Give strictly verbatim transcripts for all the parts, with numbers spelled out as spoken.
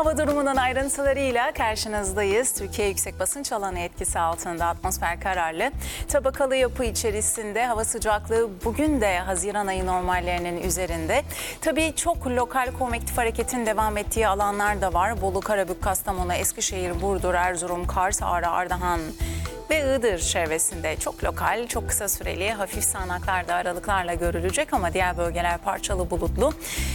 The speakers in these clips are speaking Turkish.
Hava durumunun ayrıntılarıyla karşınızdayız. Türkiye yüksek basınç alanı etkisi altında, atmosfer kararlı. Tabakalı yapı içerisinde hava sıcaklığı bugün de Haziran ayı normallerinin üzerinde. Tabii çok lokal konvektif hareketin devam ettiği alanlar da var. Bolu, Karabük, Kastamonu, Eskişehir, Burdur, Erzurum, Kars, Ağrı, Ardahan ve Iğdır çevresinde çok lokal, çok kısa süreli hafif sağanaklar da aralıklarla görülecek ama diğer bölgeler parçalı bulutlu.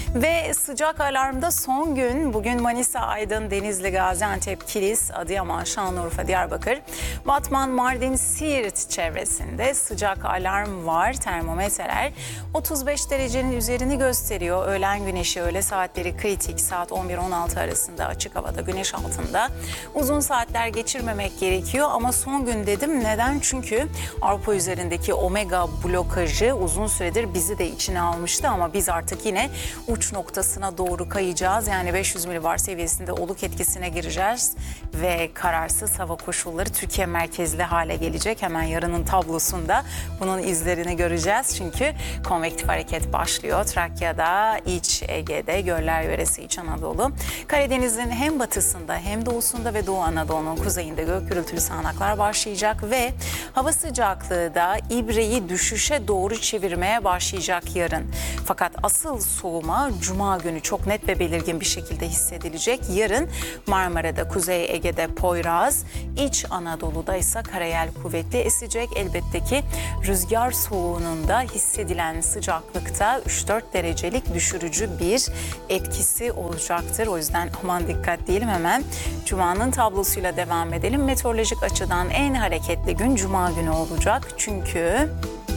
Ve sıcak alarmda son gün bugün Manisa, Aydın, Denizli, Gaziantep, Kilis, Adıyaman, Şanlıurfa, Diyarbakır, Batman, Mardin, Siirt çevresinde sıcak alarm var. Termometreler otuz beş derecenin üzerini gösteriyor. Öğlen güneşi, öğle saatleri kritik, saat on bir on altı arasında açık havada güneş altında. Uzun saatler geçirmemek gerekiyor ama son gün dedim. Neden? Çünkü Avrupa üzerindeki omega blokajı uzun süredir bizi de içine almıştı ama biz artık yine uç noktasına doğru kayacağız. Yani beş yüz milibar seviyesinde oluk etkisine gireceğiz ve kararsız hava koşulları Türkiye merkezli hale gelecek. Hemen yarının tablosunda bunun izlerini göreceğiz. Çünkü konvektif hareket başlıyor. Trakya'da, İç Ege'de, Göller Yöresi, İç Anadolu, Karadeniz'in hem batısında hem doğusunda ve Doğu Anadolu'nun kuzeyinde gök gürültülü sağanaklar başlayacak ve hava sıcaklığı da ibreyi düşüşe doğru çevirmeye başlayacak yarın. Fakat asıl soğuma Cuma günü çok net ve belirgin bir şekilde hissedilecek. Yarın Marmara'da, Kuzey Ege'de Poyraz, İç Anadolu'da ise karayel kuvvetli esecek. Elbette ki rüzgar soğuğunun da hissedilen sıcaklıkta üç dört derecelik düşürücü bir etkisi olacaktır. O yüzden aman dikkat diyelim, hemen Cuma'nın tablosuyla devam edelim. Meteorolojik açıdan en hareketli gün Cuma günü olacak. Çünkü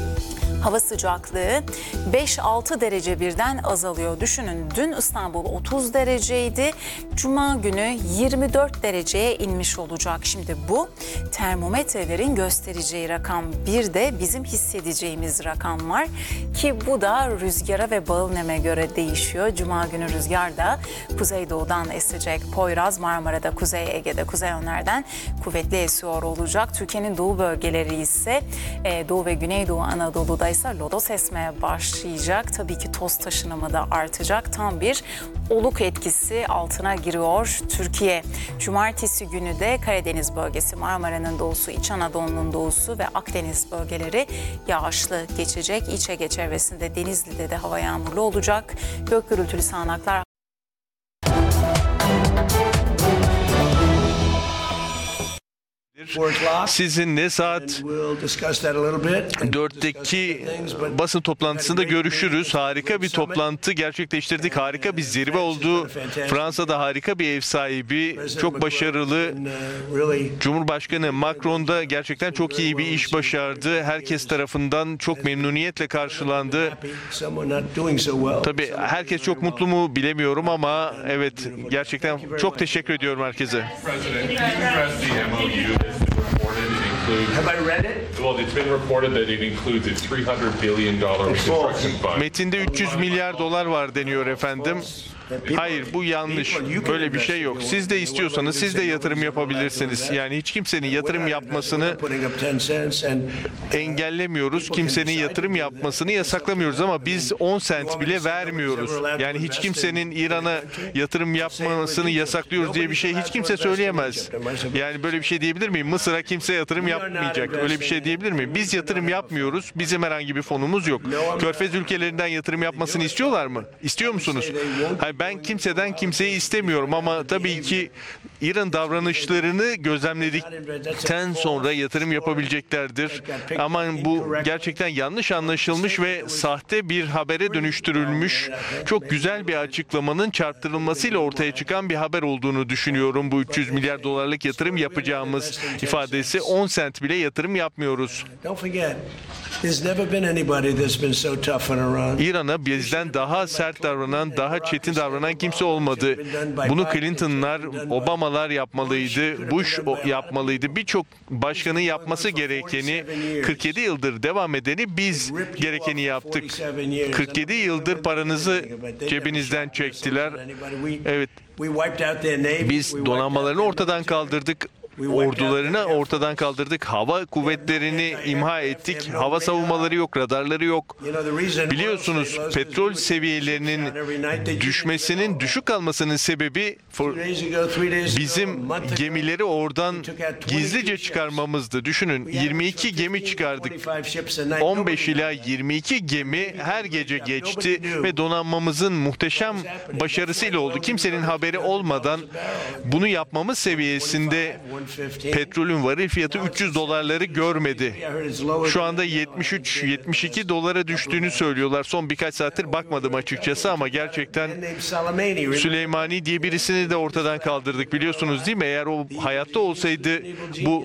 hava sıcaklığı beş altı derece birden azalıyor. Düşünün, dün İstanbul otuz dereceydi. Cuma günü yirmi dört dereceye inmiş olacak. Şimdi bu termometrelerin göstereceği rakam, bir de bizim hissedeceğimiz rakam var ki bu da rüzgara ve bağıl neme göre değişiyor. Cuma günü rüzgar da kuzeydoğudan esecek. Poyraz, Marmara'da, Kuzey Ege'de, kuzey yönlerden kuvvetli esiyor olacak. Türkiye'nin doğu bölgeleri ise Doğu ve Güneydoğu Anadolu'da ise lodos esmeye başlayacak. Tabii ki toz taşınımı da artacak. Tam bir oluk etkisi altına giriyor Türkiye. Cumartesi günü de Karadeniz bölgesi, Marmara'nın doğusu, İç Anadolu'nun doğusu ve Akdeniz bölgeleri yağışlı geçecek. İç Ege çevresinde, Denizli'de de hava yağmurlu olacak. Gök gürültülü sağanaklar. Sizinle saat dörtteki basın toplantısında görüşürüz. Harika bir toplantı gerçekleştirdik. Harika bir zirve oldu. Fransa'da harika bir ev sahibi, çok başarılı. Cumhurbaşkanı Macron da gerçekten çok iyi bir iş başardı. Herkes tarafından çok memnuniyetle karşılandı. Tabii herkes çok mutlu mu bilemiyorum ama evet, gerçekten çok teşekkür ediyorum herkese. Have I read it? Well, it's been reported that it includes a three hundred billion dollars construction fund. Metinde üç yüz milyar dolar var deniyor efendim. Hayır, bu yanlış. Böyle bir şey yok. Siz de istiyorsanız siz de yatırım yapabilirsiniz. Yani hiç kimsenin yatırım yapmasını engellemiyoruz. Kimsenin yatırım yapmasını yasaklamıyoruz ama biz on sent bile vermiyoruz. Yani hiç kimsenin İran'a yatırım yapmasını yasaklıyoruz diye bir şey hiç kimse söyleyemez. Yani böyle bir şey diyebilir miyim? Mısır'a kimse yatırım yapmayacak. Öyle bir şey diyebilir miyim? Biz yatırım yapmıyoruz. Bizim herhangi bir fonumuz yok. Körfez ülkelerinden yatırım yapmasını istiyorlar mı? İstiyor musunuz? Hayır, ben kimseden kimseyi istemiyorum ama tabii ki İran davranışlarını gözlemledikten sonra yatırım yapabileceklerdir. Ama bu gerçekten yanlış anlaşılmış ve sahte bir habere dönüştürülmüş, çok güzel bir açıklamanın çarptırılmasıyla ortaya çıkan bir haber olduğunu düşünüyorum. Bu üç yüz milyar dolarlık yatırım yapacağımız ifadesi, on sent bile yatırım yapmıyoruz. İran'a bizden daha sert davranan, daha çetin davranan kimse olmadı. Bunu Clinton'lar, Obama'lar yapmalıydı, Bush yapmalıydı. Birçok başkanın yapması gerekeni, kırk yedi yıldır devam edeni biz gerekeni yaptık. kırk yedi yıldır paranızı cebinizden çektiler. Evet. Biz donanmalarını ortadan kaldırdık. ordularını ortadan kaldırdık. Hava kuvvetlerini imha ettik. Hava savunmaları yok, radarları yok. Biliyorsunuz petrol seviyelerinin düşmesinin, düşük kalmasının sebebi bizim gemileri oradan gizlice çıkarmamızdı. Düşünün, yirmi iki gemi çıkardık. on beş ila yirmi iki gemi her gece geçti ve donanmamızın muhteşem başarısıyla oldu. Kimsenin haberi olmadan bunu yapmamız seviyesinde petrolün varil fiyatı üç yüz dolarları görmedi. Şu anda yetmiş üç yetmiş iki dolara düştüğünü söylüyorlar. Son birkaç saattir bakmadım açıkçası ama gerçekten Süleymani diye birisini de ortadan kaldırdık, biliyorsunuz değil mi? Eğer o hayatta olsaydı, bu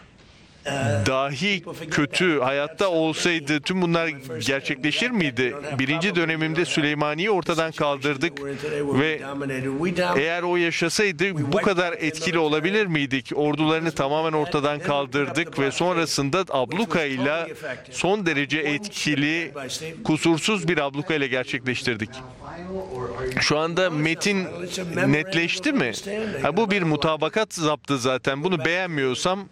dahi kötü hayatta olsaydı tüm bunlar gerçekleşir miydi? Birinci dönemimde Süleymani'yi ortadan kaldırdık ve eğer o yaşasaydı bu kadar etkili olabilir miydik? Ordularını tamamen ortadan kaldırdık ve sonrasında abluka ile son derece etkili, kusursuz bir abluka ile gerçekleştirdik. Şu anda metin netleşti mi? Ha, bu bir mutabakat zaptı zaten. Bunu beğenmiyorsam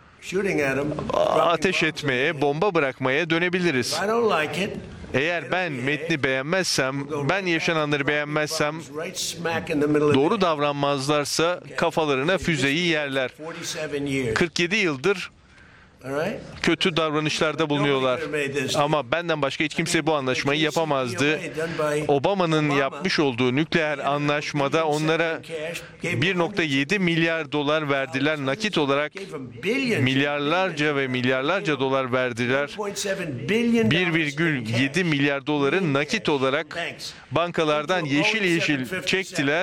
ateş etmeye, bomba bırakmaya dönebiliriz. Eğer ben metni beğenmezsem, ben yaşananları beğenmezsem, doğru davranmazlarsa kafalarına füzeyi yerler. kırk yedi yıldır kötü davranışlarda bulunuyorlar. Ama benden başka hiç kimse bu anlaşmayı yapamazdı. Obama'nın yapmış olduğu nükleer anlaşmada onlara bir nokta yedi milyar dolar verdiler. Nakit olarak milyarlarca ve milyarlarca dolar verdiler. bir virgül yedi milyar doları nakit olarak bankalardan yeşil yeşil çektiler.